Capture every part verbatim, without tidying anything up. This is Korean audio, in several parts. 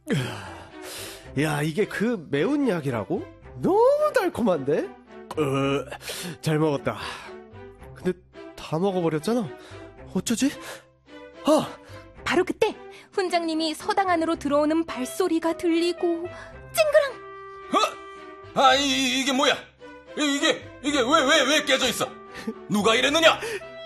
야, 이게 그 매운 약이라고? 너무 달콤한데? 어, 잘 먹었다. 근데 다 먹어버렸잖아. 어쩌지? 아! 바로 그때 훈장님이 서당 안으로 들어오는 발소리가 들리고 찡그랑! 어? 아, 이, 이게 뭐야? 이, 이게 이게 왜 왜 왜 깨져 있어? 누가 이랬느냐?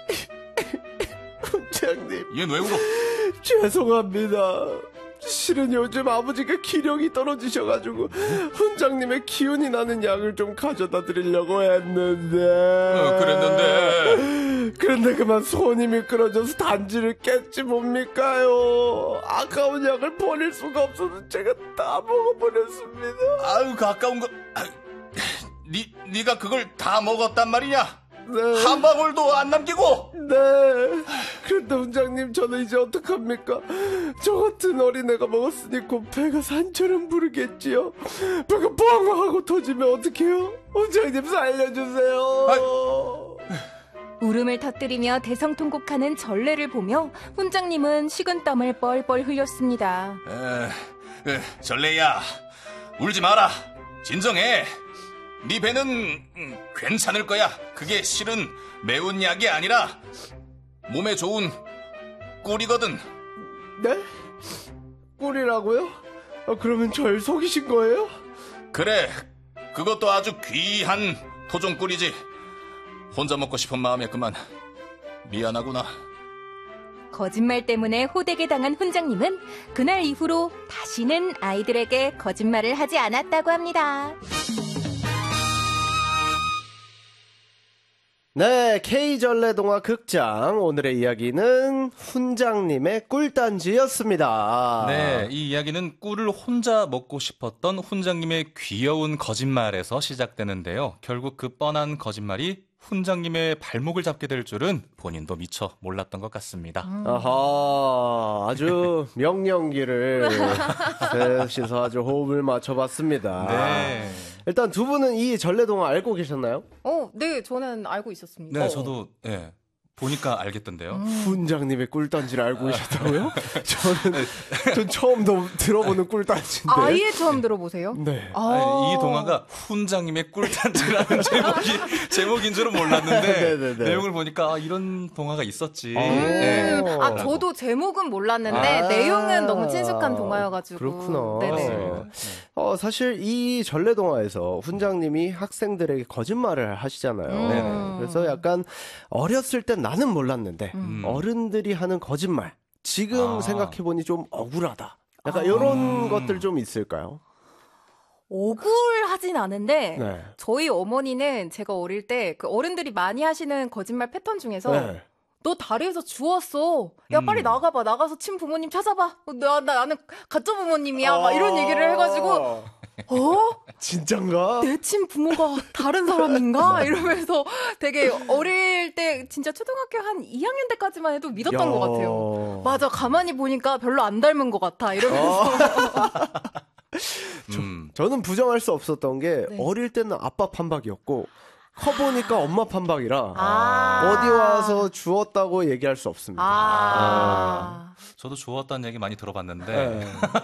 훈장님, 얘는 왜 울어? 죄송합니다. 실은 요즘 아버지가 기력이 떨어지셔가지고 훈장님의 기운이 나는 약을 좀 가져다 드리려고 했는데 어, 그랬는데 그런데 그만 손이 미끄러져서 단지를 깼지 뭡니까요. 아까운 약을 버릴 수가 없어서 제가 다 먹어버렸습니다. 아유, 가까운 거. 아유, 니, 니가 그걸 다 먹었단 말이냐? 네. 한 방울도 안 남기고? 네. 그런데 훈장님, 저는 이제 어떡합니까? 저 같은 어린애가 먹었으니 곧 배가 산처럼 부르겠지요. 배가 뻥 하고 터지면 어떡해요? 훈장님 살려주세요. 아이. 울음을 터뜨리며 대성통곡하는 전례를 보며 훈장님은 식은땀을 뻘뻘 흘렸습니다. 에, 에, 전래야, 울지 마라. 진정해. 네 배는 음, 괜찮을 거야. 그게 실은 매운 약이 아니라 몸에 좋은 꿀이거든. 네? 꿀이라고요? 아, 그러면 절 속이신 거예요? 그래, 그것도 아주 귀한 토종꿀이지. 혼자 먹고 싶은 마음에 그만. 미안하구나. 거짓말 때문에 호되게 당한 훈장님은 그날 이후로 다시는 아이들에게 거짓말을 하지 않았다고 합니다. 네, K전래동화 극장 오늘의 이야기는 훈장님의 꿀단지였습니다. 네, 이 이야기는 꿀을 혼자 먹고 싶었던 훈장님의 귀여운 거짓말에서 시작되는데요. 결국 그 뻔한 거짓말이 훈장님의 발목을 잡게 될 줄은 본인도 미처 몰랐던 것 같습니다. 음. 아하, 아주 명령기를 셋이서 아주 호흡을 맞춰봤습니다. 네. 일단 두 분은 이 전래동화 알고 계셨나요? 어, 네, 저는 알고 있었습니다. 네, 어. 저도 예, 보니까 알겠던데요. 음. 훈장님의 꿀단지를 알고 계셨다고요? 저는 전 처음 더 들어보는 꿀단지인데. 아예 처음 들어보세요? 네. 아. 아니, 이 동화가 훈장님의 꿀단지라는 제목이 제목인 줄은 몰랐는데 네네네. 내용을 보니까 아, 이런 동화가 있었지. 아. 네. 아, 저도 제목은 몰랐는데 아. 내용은 너무 친숙한 동화여가지고. 그렇구나. 네네. 어, 사실 이 전래동화에서 훈장님이 학생들에게 거짓말을 하시잖아요. 음. 그래서 약간 어렸을 땐 나는 몰랐는데 음. 어른들이 하는 거짓말 지금 아. 생각해보니 좀 억울하다. 약간 아. 이런 음. 것들 좀 있을까요? 억울하진 않은데 네. 저희 어머니는 제가 어릴 때 그 어른들이 많이 하시는 거짓말 패턴 중에서 네. 너 다리에서 주웠어. 야, 음. 빨리 나가봐. 나가서 친 부모님 찾아봐. 나, 나, 나는 가짜 부모님이야. 막 이런 얘기를 해가지고, 어? 진짠가? 내 친 부모가 다른 사람인가? 이러면서 되게 어릴 때, 진짜 초등학교 한 이 학년 때까지만 해도 믿었던 야. 것 같아요. 맞아. 가만히 보니까 별로 안 닮은 것 같아. 이러면서. 음. 저는 부정할 수 없었던 게 네. 어릴 때는 아빠 판박이었고 커 보니까 엄마 판박이라 아. 어디 와서 주웠다고 얘기할 수 없습니다. 아. 저도 좋았다는 얘기 많이 들어봤는데 네.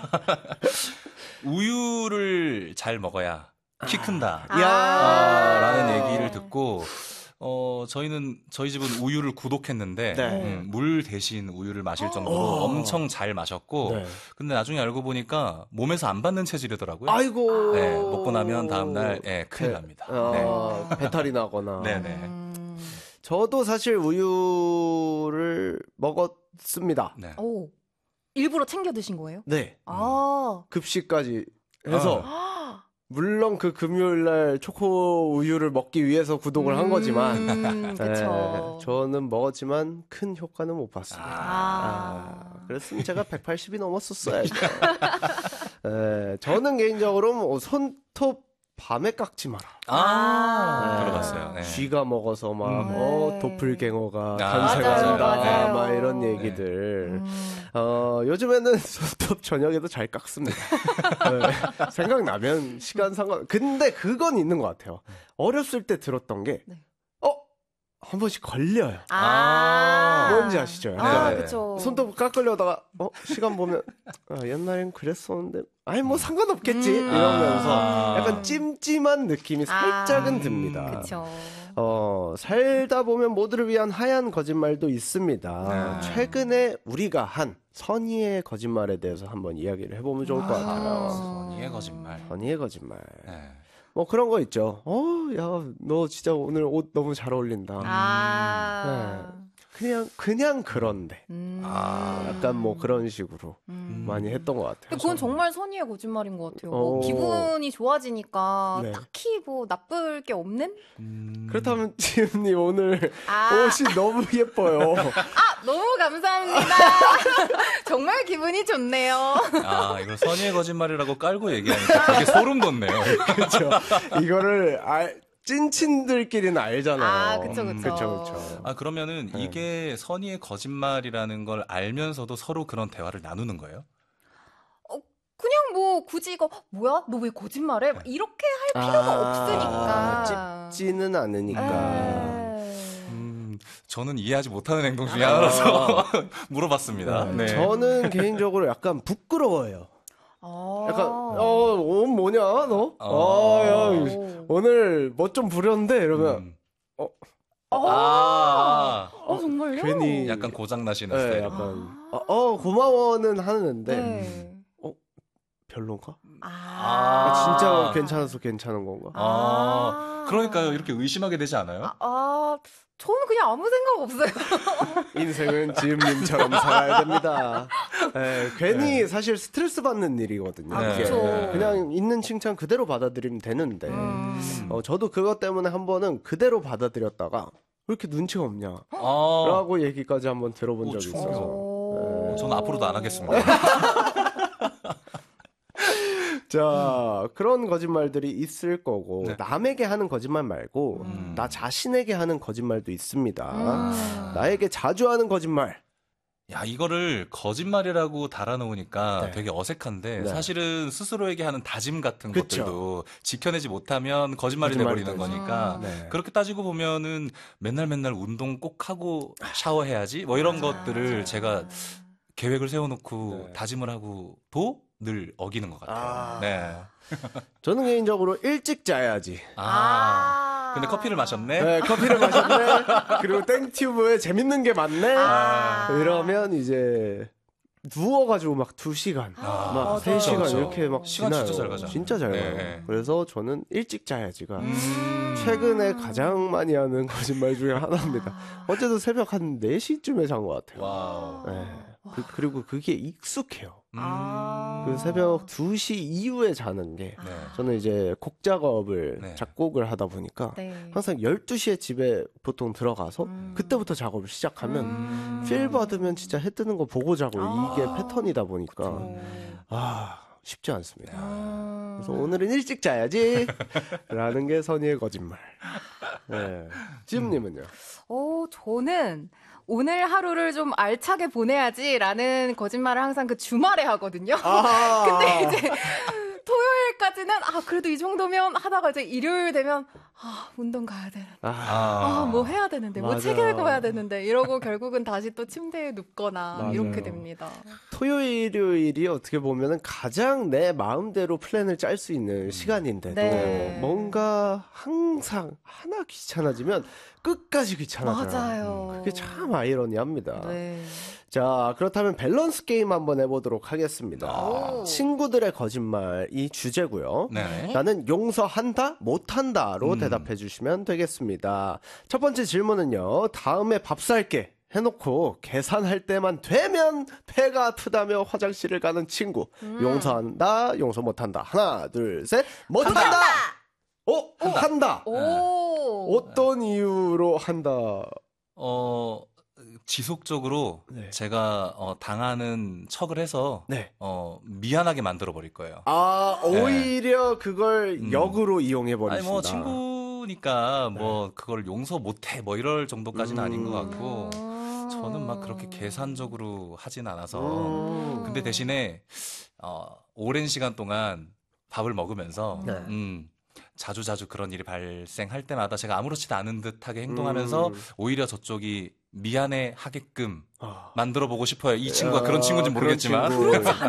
우유를 잘 먹어야 키 큰다. 아. 아, 라는 얘기를 듣고 어 저희는 저희 집은 우유를 구독했는데 네. 음, 물 대신 우유를 마실 정도로 어. 엄청 잘 마셨고 네. 근데 나중에 알고 보니까 몸에서 안 받는 체질이더라고요. 아이고. 네, 먹고 나면 다음날 예, 큰일 배- 납니다. 어, 네. 배탈이 나거나. 네네. 음. 저도 사실 우유를 먹었습니다. 네. 오. 일부러 챙겨 드신 거예요? 네. 아. 급식까지 해서 아. 물론 그 금요일 날 초코 우유를 먹기 위해서 구독을 한 거지만 음, 네, 그쵸. 저는 먹었지만 큰 효과는 못 봤습니다. 아. 아, 그랬으면 제가 백팔십이 넘었었어야죠. 네, 저는 개인적으로 뭐 손톱 밤에 깎지 마라. 아, 네. 들어봤어요. 네. 쥐가 먹어서 막 음. 어, 네. 도플갱어가 맞아요, 탄생한다. 맞아요. 막 이런 얘기들. 음. 어, 요즘에는 손톱 저녁에도 잘 깎습니다. 네, 생각나면 시간 상관. 근데 그건 있는 것 같아요. 어렸을 때 들었던 게, 네. 어? 한 번씩 걸려요. 아. 뭔지 아시죠? 아, 약간 네. 그쵸. 손톱 깎으려다가 어 시간 보면 아, 옛날엔 그랬었는데 아니 뭐 상관없겠지 음. 이러면서 아. 약간 찜찜한 느낌이 살짝은 듭니다. 아, 그쵸. 어 살다 보면 모두를 위한 하얀 거짓말도 있습니다. 네. 최근에 우리가 한 선의의 거짓말에 대해서 한번 이야기를 해보면 좋을 것 같아요. 선의의 거짓말. 선의의 거짓말. 네. 뭐 그런 거 있죠. 어, 야, 너 진짜 오늘 옷 너무 잘 어울린다. 아. 그냥 그냥 그런데 음. 아, 약간 뭐 그런 식으로 음. 많이 했던 것 같아요. 근데 그건 정말 선의의 거짓말인 것 같아요. 어. 뭐 기분이 좋아지니까 네. 딱히 뭐 나쁠 게 없는? 음. 그렇다면 지은님 오늘 아, 옷이 너무 예뻐요. 아 너무 감사합니다. 정말 기분이 좋네요. 아, 이걸 선의의 거짓말이라고 깔고 얘기하니까 되게 소름 돋네요. 그렇죠. 이거를 알, 찐친들끼리는 알잖아요. 아, 그쵸, 그쵸. 그쵸, 그쵸. 아, 그러면은 네. 이게 선의의 거짓말이라는 걸 알면서도 서로 그런 대화를 나누는 거예요? 그냥 뭐 굳이 이거 뭐야? 너 왜 거짓말해? 막 이렇게 할 필요가 없으니까. 찝지는 않으니까. 에이. 음, 저는 이해하지 못하는 행동 중에 아. 하나라서 물어봤습니다. 네. 저는 개인적으로 약간 부끄러워요. 아. 약간 어, 옷 뭐냐 너? 어. 어, 야, 오. 오늘 뭐 좀 부렸는데 이러면 음. 어. 아, 어, 정말요? 괜히 약간 고장 나시는 네, 스타일. 약간 어, 어, 고마워는 하는데 네. 별론가? 아, 아, 진짜 괜찮아서 괜찮은 건가? 아, 그러니까요. 이렇게 의심하게 되지 않아요? 아, 아, 저는 그냥 아무 생각 없어요. 인생은 지음님처럼 살아야 됩니다. 예, 괜히 사실 스트레스 받는 일이거든요. 아, 이게. 그쵸. 그냥 있는 칭찬 그대로 받아들이면 되는데 음. 어, 저도 그것 때문에 한 번은 그대로 받아들였다가 왜 이렇게 눈치가 없냐 아, 라고 얘기까지 한번 들어본 오, 적이 좋아요. 있어서 오. 저는 앞으로도 안 하겠습니다. 자 그런 거짓말들이 있을 거고 네. 남에게 하는 거짓말 말고 음. 나 자신에게 하는 거짓말도 있습니다. 음. 나에게 자주 하는 거짓말. 야, 이거를 거짓말이라고 달아놓으니까 네. 되게 어색한데 네. 사실은 스스로에게 하는 다짐 같은 그쵸. 것들도 지켜내지 못하면 거짓말이 거짓말이 돼버리는 되죠. 거니까 네. 그렇게 따지고 보면은 맨날 맨날 운동 꼭 하고 샤워해야지 뭐 이런 것들을 제가 계획을 세워놓고 네. 다짐을 하고도 늘 어기는 것 같아요. 아. 네. 저는 개인적으로 일찍 자야지. 아. 근데 커피를 마셨네? 네, 커피를 마셨네. 그리고 땡튜브에 재밌는 게 많네. 아. 이러면 이제 누워가지고 막 두 시간, 아, 막 맞아요. 세 시간 그렇죠. 이렇게 막 시간 지나요. 진짜 잘 가잖아요. 진짜 잘 네. 가요. 그래서 저는 일찍 자야지가 음. 최근에 가장 많이 하는 거짓말 중에 하나입니다. 어제도 새벽 한 네 시쯤에 잔 것 같아요. 와우. 네. 그, 그리고 그게 익숙해요. 음. 아. 그 새벽 두 시 이후에 자는 게 네. 저는 이제 곡 작업을 네. 작곡을 하다 보니까 네. 항상 열두 시에 집에 보통 들어가서 음. 그때부터 작업을 시작하면 음. 필 받으면 진짜 해 뜨는 거 보고 자고 아. 이게 패턴이다 보니까 오. 아 쉽지 않습니다. 음. 그래서 오늘은 일찍 자야지 라는 게 선의의 거짓말. 네. 지음님은요? 어, 저는 오늘 하루를 좀 알차게 보내야지라는 거짓말을 항상 그 주말에 하거든요. 아. 근데 이제 토요일까지는 아 그래도 이 정도면 하다가 이제 일요일 되면 아 운동 가야 되는데 아. 아 뭐 해야 되는데 뭐 맞아요. 책 읽어야 되는데 이러고 결국은 다시 또 침대에 눕거나 맞아요. 이렇게 됩니다. 토요일, 일요일이 어떻게 보면은 가장 내 마음대로 플랜을 짤 수 있는 시간인데도 네. 뭔가 항상 하나 귀찮아지면 끝까지 귀찮아져요. 맞아요. 그게 참 아이러니합니다. 네. 자, 그렇다면 밸런스 게임 한번 해보도록 하겠습니다. 오. 친구들의 거짓말이 주제고요. 네. 나는 용서한다, 못한다로 음. 대답해 주시면 되겠습니다. 첫 번째 질문은요. 다음에 밥 살게 해놓고 계산할 때만 되면 배가 아프다며 화장실을 가는 친구. 음. 용서한다, 용서 못한다. 하나, 둘, 셋. 못한다! 어? 한다. 오. 어떤 이유로 한다? 어, 지속적으로 네. 제가 어, 당하는 척을 해서 네. 어, 미안하게 만들어 버릴 거예요. 아, 오히려 그걸 음. 역으로 이용해 버리신다. 아니 뭐 친구니까 뭐 그걸 용서 못해 뭐 이럴 정도까지는 음. 아닌 것 같고 음. 저는 막 그렇게 계산적으로 하진 않아서 음. 근데 대신에 어, 오랜 시간 동안 밥을 먹으면서 네. 음, 자주자주 그런 일이 발생할 때마다 제가 아무렇지도 않은 듯하게 행동하면서 음. 오히려 저쪽이 미안해 하게끔 아. 만들어 보고 싶어요. 이 친구가 그런 아, 친구인지 그런 모르겠지만. 친구.